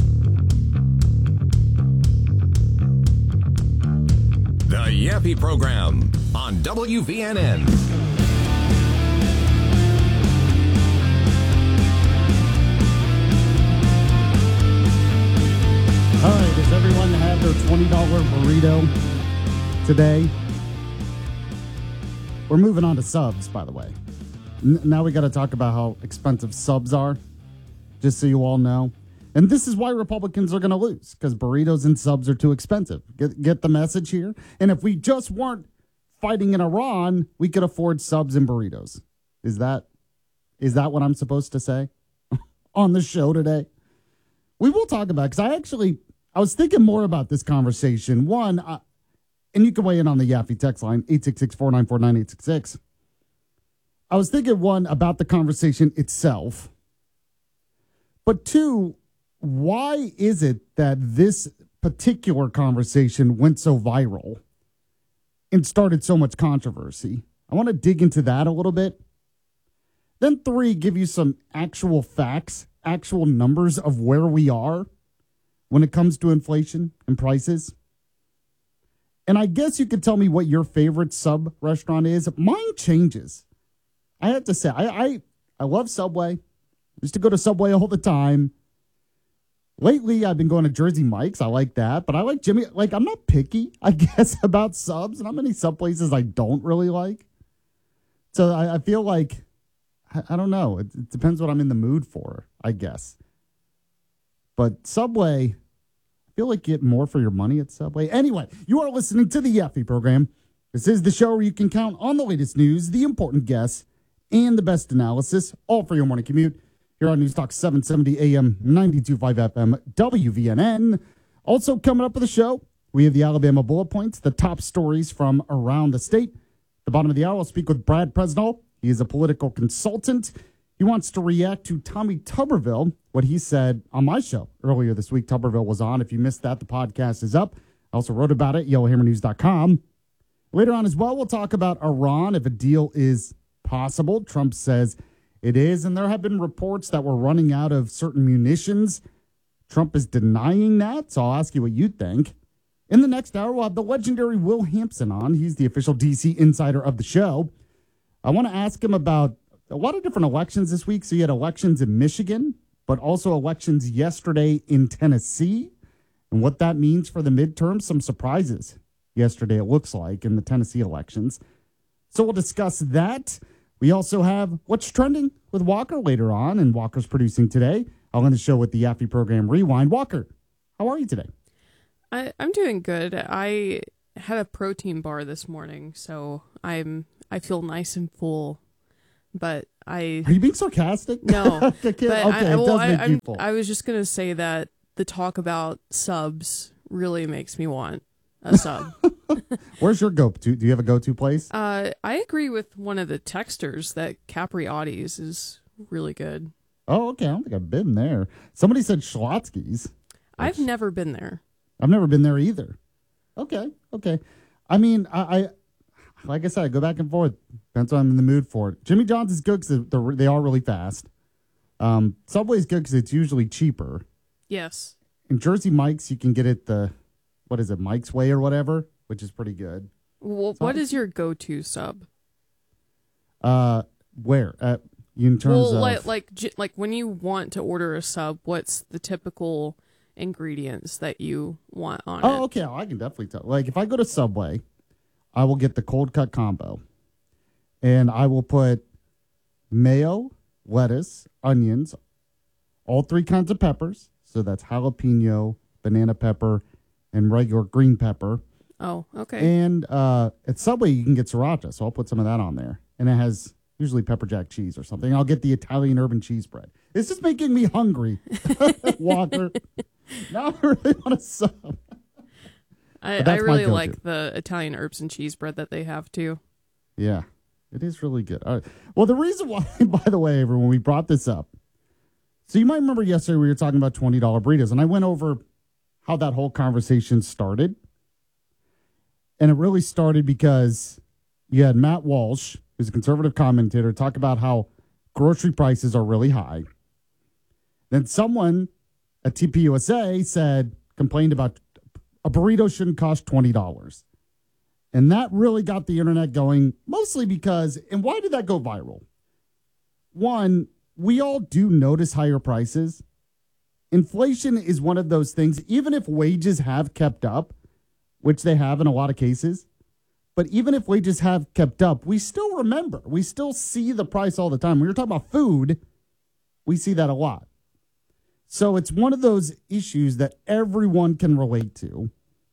The Yappy Program on W V N N. All right, does everyone have their twenty dollar burrito today? We're moving on to subs, by the way. N- now we got to talk about how expensive subs are, just so you all know. And this is why Republicans are going to lose, because burritos and subs are too expensive. Get, get the message here? And if we just weren't fighting in Iran, we could afford subs and burritos. Is that is that what I'm supposed to say on the show today? We will talk about it, because I actually, I was thinking more about this conversation. One, uh, and you can weigh in on the Yaffee text line, eight six six, four nine four, nine eight six six. I was thinking, one, about the conversation itself. But two, why is it that this particular conversation went so viral and started so much controversy? I want to dig into that a little bit. Then three, give you some actual facts, actual numbers of where we are when it comes to inflation and prices. And I guess you could tell me what your favorite sub restaurant is. Mine changes. I have to say, I I, I love Subway. I used to go to Subway all the time. Lately, I've been going to Jersey Mike's. I like that. But I like Jimmy. Like, I'm not picky, I guess, about subs. Not many sub places I don't really like. So I, I feel like, I, I don't know. It, it depends what I'm in the mood for, I guess. But Subway, I feel like you get more for your money at Subway. Anyway, you are listening to the Yaffee Program. This is the show where you can count on the latest news, the important guests, and the best analysis, all for your morning commute. Here on News Talk seven seventy A M, ninety-two point five F M, W V N N. Also coming up with the show, we have the Alabama Bullet Points, the top stories from around the state. At the bottom of the hour, I'll speak with Brad Presnell. He is a political consultant. He wants to react to Tommy Tuberville, what he said on my show earlier this week. Tuberville was on. If you missed that, the podcast is up. I also wrote about it, yellow hammer news dot com. Later on as well, we'll talk about Iran, if a deal is possible. Trump says it is, and there have been reports that we're running out of certain munitions. Trump is denying that, so I'll ask you what you think. In the next hour, we'll have the legendary Will Hampson on. He's the official D C insider of the show. I want to ask him about a lot of different elections this week. So you had elections in Michigan, but also elections yesterday in Tennessee. And what that means for the midterms, some surprises yesterday, it looks like, in the Tennessee elections. So we'll discuss that. We also have what's trending with Walker later on, and Walker's producing today. I'll end the show with the Yaffe program Rewind. Walker, how are you today? I, I'm doing good. I had a protein bar this morning, so I'm I feel nice and full. But I are you being sarcastic? No, okay, but okay, I, it well, does I, make I'm, you full. I was just gonna say that the talk about subs really makes me want a sub. Where's your go-to? Do you have a go-to place? Uh, I agree with one of the texters that Capriotti's is really good. Oh, okay. I don't think I've been there. Somebody said Schlotsky's. I've never been there. I've never been there either. Okay, okay. I mean, I, I like I said, I go back and forth. Depends on I'm in the mood for it. Jimmy John's is good because they're, they are really fast. Um, Subway's good because it's usually cheaper. Yes. In Jersey Mike's, you can get it the, what is it, Mike's Way or whatever, which is pretty good. Well, what is your go-to sub? Uh, where? Uh, in terms well, of like, like, j- like when you want to order a sub, what's the typical ingredients that you want on oh, it? okay. I can definitely tell. Like, if I go to Subway, I will get the cold cut combo, and I will put mayo, lettuce, onions, all three kinds of peppers. So that's jalapeno, banana pepper, and regular green pepper. Oh, okay. And uh, at Subway, you can get sriracha, so I'll put some of that on there. And it has usually pepper jack cheese or something. I'll get the Italian urban cheese bread. It's just making me hungry, Walker. Now I really want a sub. I, I really like the Italian herbs and cheese bread that they have, too. Yeah, it is really good. All right. Well, the reason why, by the way, everyone, we brought this up. So you might remember yesterday we were talking about twenty dollar burritos, and I went over how that whole conversation started. And it really started because you had Matt Walsh, who's a conservative commentator, talk about how grocery prices are really high. Then someone at T P U S A said, complained about a burrito shouldn't cost twenty dollars. And that really got the internet going, mostly because, and why did that go viral? One, we all do notice higher prices. Inflation is one of those things, even if wages have kept up, which they have in a lot of cases, but even if wages have kept up, we still remember, we still see the price all the time. When you're talking about food, we see that a lot. So it's one of those issues that everyone can relate to.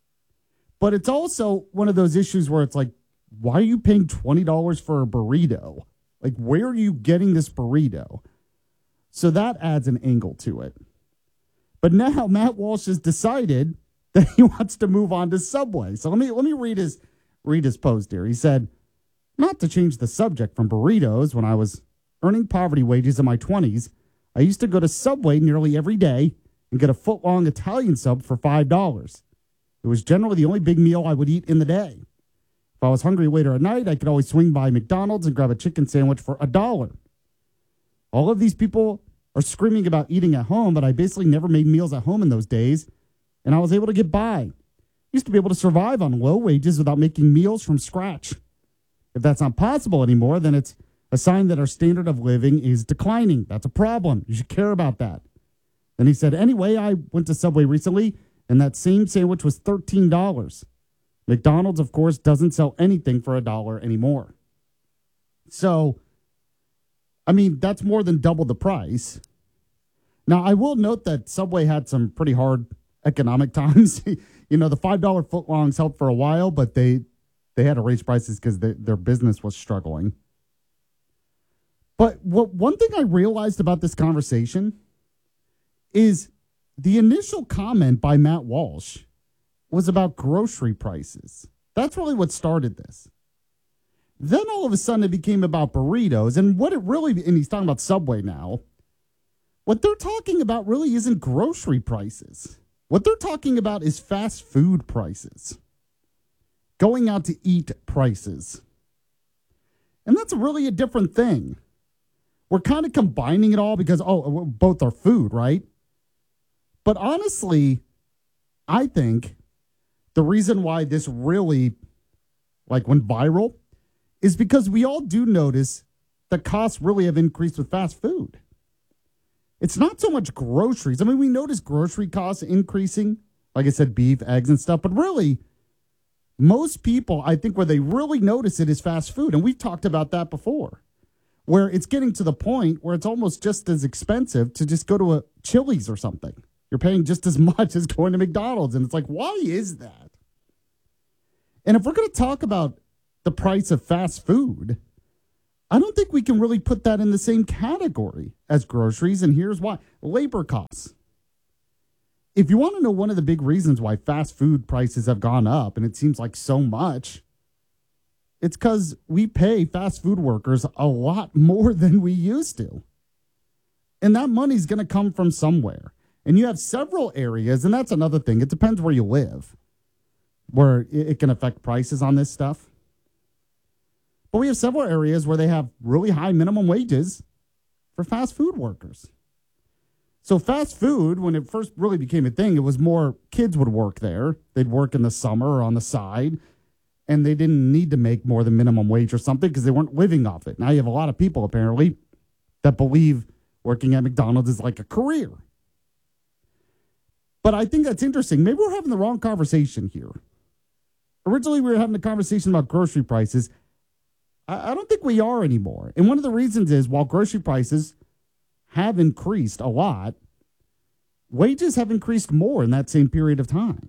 But it's also one of those issues where it's like, why are you paying twenty dollars for a burrito? Like, where are you getting this burrito? So that adds an angle to it. But now Matt Walsh has decided that he wants to move on to Subway. So let me let me read his read his post here. He said, not to change the subject from burritos, when I was earning poverty wages in my twenties, I used to go to Subway nearly every day and get a foot-long Italian sub for five dollars. It was generally the only big meal I would eat in the day. If I was hungry later at night, I could always swing by McDonald's and grab a chicken sandwich for a dollar. All of these people are screaming about eating at home, but I basically never made meals at home in those days, and I was able to get by. I used to be able to survive on low wages without making meals from scratch. If that's not possible anymore, then it's a sign that our standard of living is declining. That's a problem. You should care about that. Then he said, anyway, I went to Subway recently, and that same sandwich was thirteen dollars. McDonald's, of course, doesn't sell anything for a dollar anymore. So, I mean, that's more than double the price. Now, I will note that Subway had some pretty hard economic times. You know, the five dollar footlongs helped for a while, but they they had to raise prices because their business was struggling. But what one thing I realized about this conversation is the initial comment by Matt Walsh was about grocery prices. That's really what started this. Then all of a sudden it became about burritos, and what it really, and he's talking about Subway now, what they're talking about really isn't grocery prices. What they're talking about is fast food prices. Going out to eat prices. And that's really a different thing. We're kind of combining it all because, oh, both are food, right? But honestly, I think the reason why this really, like, went viral is because we all do notice the costs really have increased with fast food. It's not so much groceries. I mean, we notice grocery costs increasing, like I said, beef, eggs, and stuff, but really, most people, I think where they really notice it is fast food. And we've talked about that before, where it's getting to the point where it's almost just as expensive to just go to a Chili's or something. You're paying just as much as going to McDonald's. And it's like, why is that? And if we're going to talk about the price of fast food, I don't think we can really put that in the same category as groceries. And here's why. Labor costs. If you want to know one of the big reasons why fast food prices have gone up, and it seems like so much, it's because we pay fast food workers a lot more than we used to. And that money's going to come from somewhere. And you have several areas, and that's another thing. It depends where you live, where it can affect prices on this stuff. But we have several areas where they have really high minimum wages for fast food workers. So fast food, when it first really became a thing, it was more kids would work there. They'd work in the summer or on the side, and they didn't need to make more than minimum wage or something because they weren't living off it. Now you have a lot of people, apparently, that believe working at McDonald's is like a career. But I think that's interesting. Maybe we're having the wrong conversation here. Originally, we were having a conversation about grocery prices. I, I don't think we are anymore. And one of the reasons is while grocery prices have increased a lot, wages have increased more in that same period of time.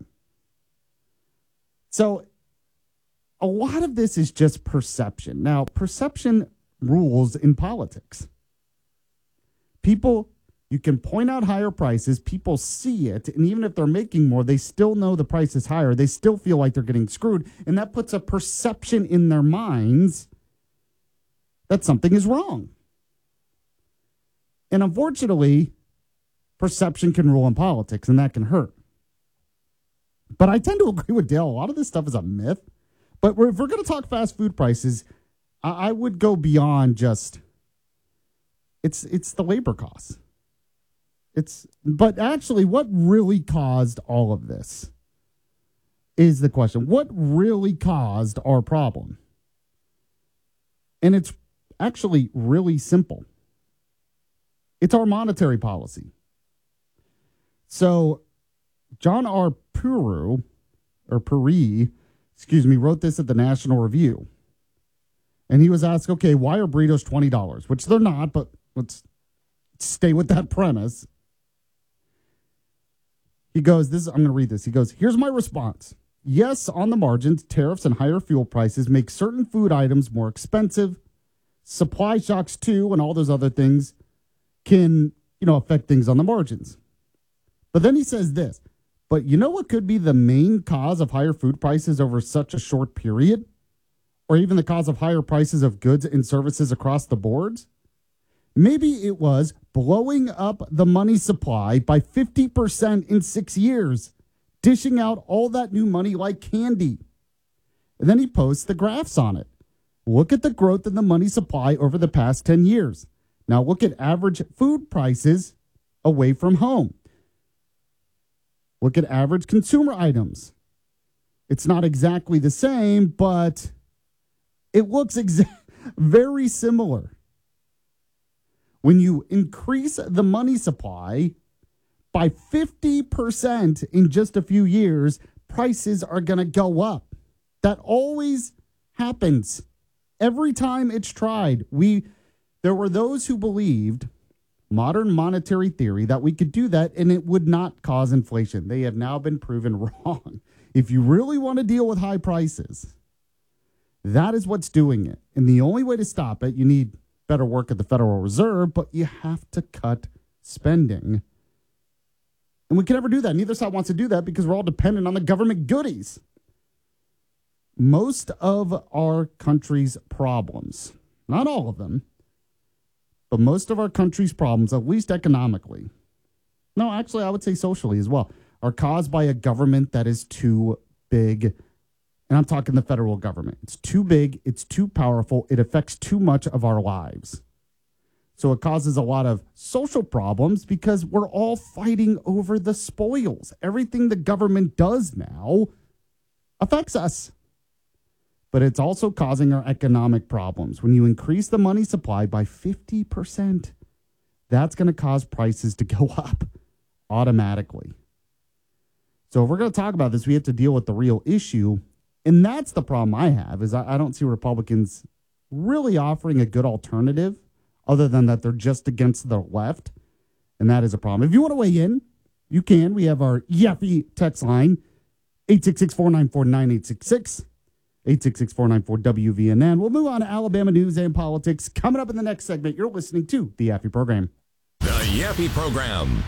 So a lot of this is just perception. Now, perception rules in politics. People, you can point out higher prices, people see it, and even if they're making more, they still know the price is higher. They still feel like they're getting screwed, and that puts a perception in their minds that something is wrong. And unfortunately, perception can rule in politics, and that can hurt. But I tend to agree with Dale. A lot of this stuff is a myth. But we're, if we're going to talk fast food prices, I, I would go beyond just, it's it's the labor costs. It's, but actually, what really caused all of this is the question. What really caused our problem? And it's actually really simple. It's our monetary policy. So, John R. Puru, or Puri, excuse me, wrote this at the National Review. And he was asked, okay, why are burritos twenty dollars? Which they're not, but let's stay with that premise. He goes, this is, I'm going to read this. He goes, here's my response. Yes, on the margins, tariffs and higher fuel prices make certain food items more expensive. Supply shocks, too, and all those other things can, you know, affect things on the margins. But then he says this, but you know what could be the main cause of higher food prices over such a short period? Or even the cause of higher prices of goods and services across the boards? Maybe it was blowing up the money supply by fifty percent in six years, dishing out all that new money like candy. And then he posts the graphs on it. Look at the growth in the money supply over the past ten years. Now look at average food prices away from home. Look at average consumer items. It's not exactly the same, but it looks exa- very similar. When you increase the money supply by fifty percent in just a few years, prices are going to go up. That always happens. Every time it's tried, we there were those who believed modern monetary theory that we could do that and it would not cause inflation. They have now been proven wrong. If you really want to deal with high prices, that is what's doing it. And the only way to stop it, you need better work at the Federal Reserve, but you have to cut spending. And we can never do that. Neither side wants to do that because we're all dependent on the government goodies. Most of our country's problems, not all of them, but most of our country's problems, at least economically, no, actually, I would say socially as well, are caused by a government that is too big. And I'm talking the federal government. It's too big. It's too powerful. It affects too much of our lives. So it causes a lot of social problems because we're all fighting over the spoils. Everything the government does now affects us. but it's also causing our economic problems. When you increase the money supply by fifty percent, that's going to cause prices to go up automatically. So if we're going to talk about this, we have to deal with the real issue. And that's the problem I have, is I, I don't see Republicans really offering a good alternative other than that they're just against the left. And that is a problem. If you want to weigh in, you can. We have our Yaffe text line, eight six six, four nine four, nine eight six six, eight six six, four nine four, W V N N. We'll move on to Alabama news and politics. Coming up in the next segment, you're listening to the Yaffe Program. The Yaffe Program.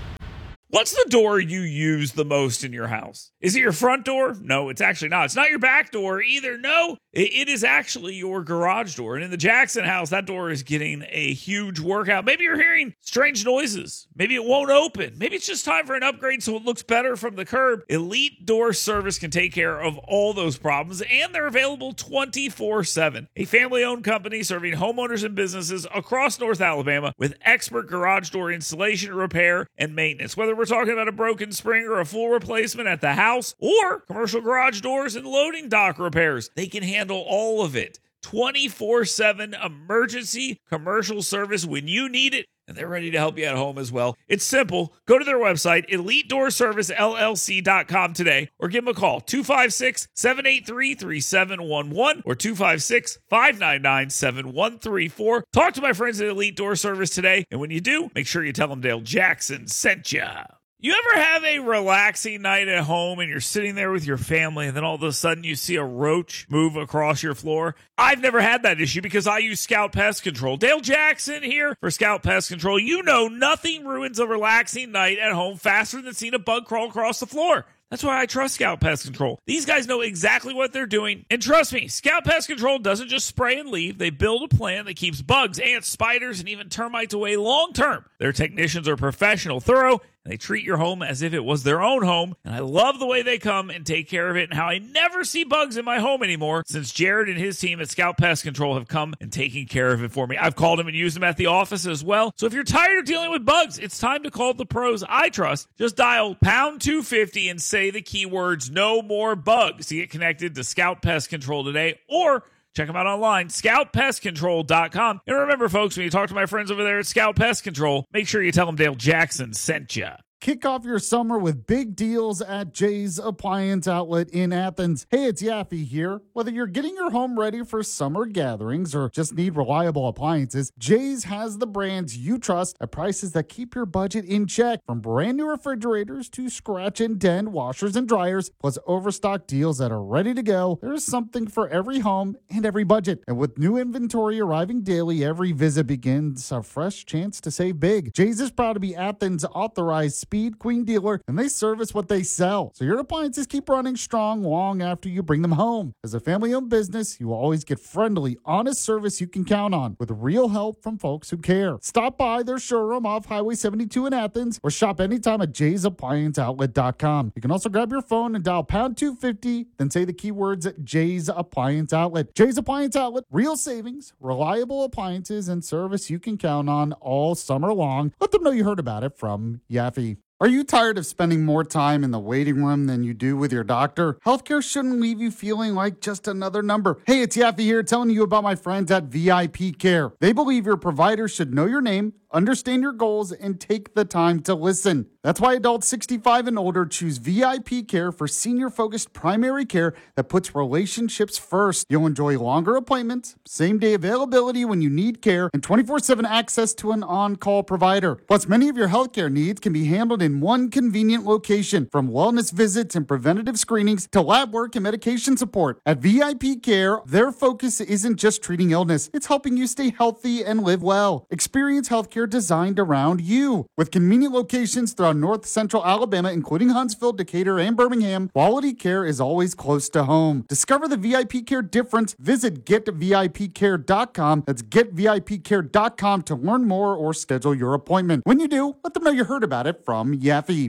What's the door you use the most in your house? Is it your front door? No, it's actually not. It's not your back door either. No, it, it is actually your garage door. And in the Jackson house, that door is getting a huge workout. Maybe you're hearing strange noises. Maybe it won't open. Maybe it's just time for an upgrade so it looks better from the curb. Elite Door Service can take care of all those problems, and they're available twenty-four seven. A family-owned company serving homeowners and businesses across North Alabama with expert garage door installation, repair, and maintenance. Whether we're talking about a broken spring or a full replacement at the house or commercial garage doors and loading dock repairs, they can handle all of it. twenty-four seven emergency commercial service when you need it, and they're ready to help you at home as well. It's simple. Go to their website, elite door service L L C dot com today, or give them a call, two five six, seven eight three, three seven one one or two five six, five nine nine, seven one three four. Talk to my friends at Elite Door Service today, and when you do, make sure you tell them Dale Jackson sent you. You ever have a relaxing night at home and you're sitting there with your family and then all of a sudden you see a roach move across your floor? I've never had that issue because I use Scout Pest Control. Dale Jackson here for Scout Pest Control. You know nothing ruins a relaxing night at home faster than seeing a bug crawl across the floor. That's why I trust Scout Pest Control. These guys know exactly what they're doing. And trust me, Scout Pest Control doesn't just spray and leave. They build a plan that keeps bugs, ants, spiders, and even termites away long term. Their technicians are professional, thorough, and they treat your home as if it was their own home. And I love the way they come and take care of it and how I never see bugs in my home anymore since Jared and his team at Scout Pest Control have come and taken care of it for me. I've called them and used them at the office as well. So if you're tired of dealing with bugs, it's time to call the pros I trust. Just dial pound two fifty and say the keywords no more bugs to get connected to Scout Pest Control today, or check them out online, scout pest control dot com. And remember, folks, when you talk to my friends over there at Scout Pest Control, make sure you tell them Dale Jackson sent you. Kick off your summer with big deals at Jay's Appliance Outlet in Athens. Hey, it's Yaffe here. Whether you're getting your home ready for summer gatherings or just need reliable appliances, Jay's has the brands you trust at prices that keep your budget in check. From brand new refrigerators to scratch and dent washers and dryers, plus overstock deals that are ready to go, there's something for every home and every budget. And with new inventory arriving daily, every visit begins a fresh chance to save big. Jay's is proud to be Athens' authorized Speed Queen dealer, and they service what they sell. So your appliances keep running strong long after you bring them home. As a family-owned business, you will always get friendly, honest service you can count on with real help from folks who care. Stop by their showroom off Highway seventy-two in Athens or shop anytime at jays appliance outlet dot com. You can also grab your phone and dial pound two fifty, then say the keywords Jay's Appliance Outlet. Jay's Appliance Outlet, real savings, reliable appliances, and service you can count on all summer long. Let them know you heard about it from Yaffe. Are you tired of spending more time in the waiting room than you do with your doctor? Healthcare shouldn't leave you feeling like just another number. Hey, it's Yaffe here telling you about my friends at V I P Care. They believe your provider should know your name, understand your goals, and take the time to listen. That's why adults sixty-five and older choose V I P Care for senior-focused primary care that puts relationships first. You'll enjoy longer appointments, same-day availability when you need care, and twenty-four seven access to an on-call provider. Plus, many of your healthcare needs can be handled in one convenient location, from wellness visits and preventative screenings to lab work and medication support. At V I P Care, their focus isn't just treating illness, it's helping you stay healthy and live well. Experience healthcare designed around you. With convenient locations throughout North Central Alabama, including Huntsville, Decatur, and Birmingham, quality care is always close to home. Discover the V I P Care difference. Visit get V I P care dot com. That's get V I P care dot com to learn more or schedule your appointment. When you do, let them know you heard about it from Yaffe.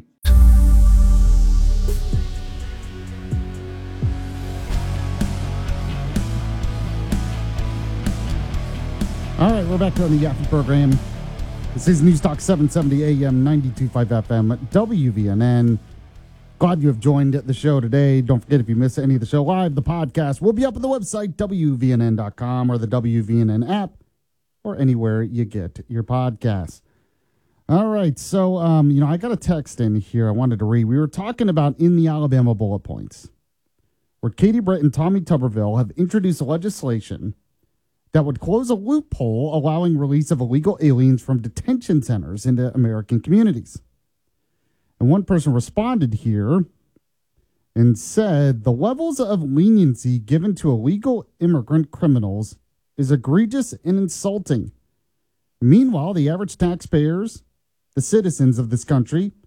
All right, we're back on the Yaffe program. This is News Talk seven seventy A M, ninety-two point five F M, W V N N. Glad you have joined the show today. Don't forget, if you miss any of the show live, the podcast will be up on the website, W V N N dot com, or the W V N N app, or anywhere you get your podcasts. All right, so, um, you know, I got a text in here I wanted to read. We were talking about in the Alabama bullet points, where Katie Britt and Tommy Tuberville have introduced legislation that would close a loophole allowing release of illegal aliens from detention centers into American communities. And one person responded here and said the levels of leniency given to illegal immigrant criminals is egregious and insulting. Meanwhile, the average taxpayers, the citizens of this country,